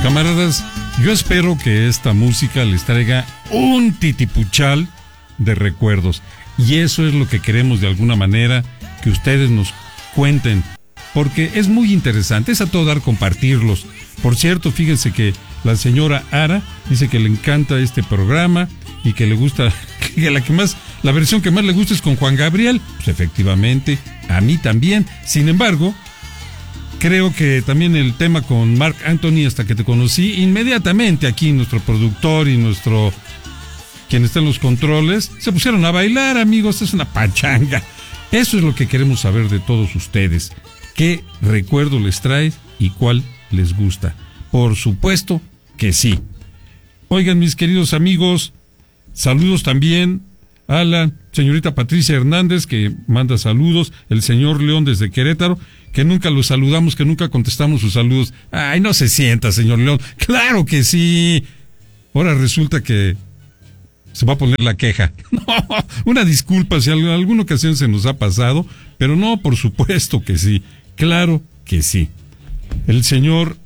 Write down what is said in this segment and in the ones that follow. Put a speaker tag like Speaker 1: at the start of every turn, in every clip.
Speaker 1: Camaradas, yo espero que esta música les traiga un titipuchal de recuerdos. Y eso es lo que queremos de alguna manera que ustedes nos cuenten. Porque es muy interesante, es a todo dar compartirlos. Por cierto, fíjense que la señora Ara dice que le encanta este programa y que le gusta, que la versión que más le gusta es con Juan Gabriel. Pues efectivamente, a mí también. Sin embargo, creo que también el tema con Marc Anthony, Hasta que te conocí, inmediatamente aquí nuestro productor y quien está en los controles, se pusieron a bailar, amigos. Es una pachanga. Eso es lo que queremos saber de todos ustedes. ¿Qué recuerdo les trae y cuál les gusta? Por supuesto que sí. Oigan, mis queridos amigos, saludos también a la señorita Patricia Hernández, que manda saludos, el señor León desde Querétaro, que nunca lo saludamos, que nunca contestamos sus saludos. Ay, no se sienta, señor León. Claro que sí. Ahora resulta que se va a poner la queja. No, una disculpa si en alguna ocasión se nos ha pasado, pero no, por supuesto que sí. Claro que sí. El señor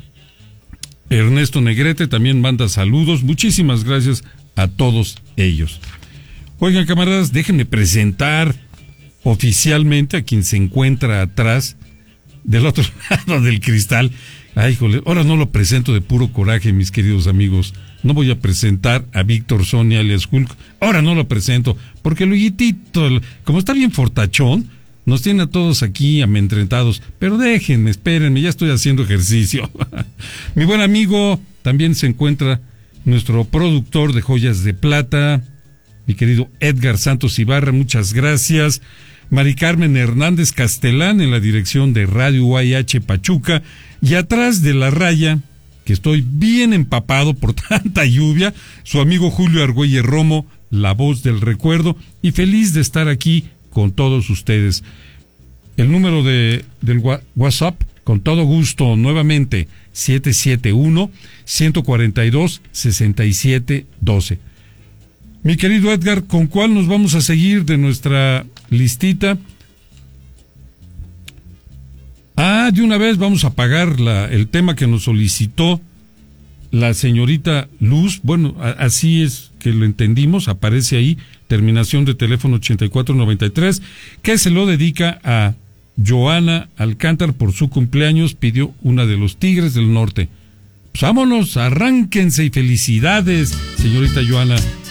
Speaker 1: Ernesto Negrete también manda saludos. Muchísimas gracias a todos ellos. Oigan, camaradas, déjenme presentar oficialmente a quien se encuentra atrás del otro lado del cristal. Ay, jole, ahora no lo presento de puro coraje, mis queridos amigos. No voy a presentar a Víctor Sonia alias Hulk. Ahora no lo presento, porque Luiguitito, como está bien fortachón, nos tiene a todos aquí amedrentados. Pero déjenme, espérenme, ya estoy haciendo ejercicio. Mi buen amigo, también se encuentra nuestro productor de Joyas de Plata, mi querido Edgar Santos Ibarra, muchas gracias. Mari Carmen Hernández Castelán en la dirección de Radio UAH Pachuca. Y atrás de la raya, que estoy bien empapado por tanta lluvia, su amigo Julio Argüelles Romo, la voz del recuerdo, y feliz de estar aquí con todos ustedes. El número del WhatsApp, con todo gusto, nuevamente, 771-142-6712. Mi querido Edgar, ¿con cuál nos vamos a seguir de nuestra listita? De una vez vamos a pagar el tema que nos solicitó la señorita Luz. Bueno, así es que lo entendimos, aparece ahí, terminación de teléfono 8493, que se lo dedica a Joana Alcántar por su cumpleaños. Pidió una de los Tigres del Norte. Pues vámonos, arránquense y felicidades, señorita Joana.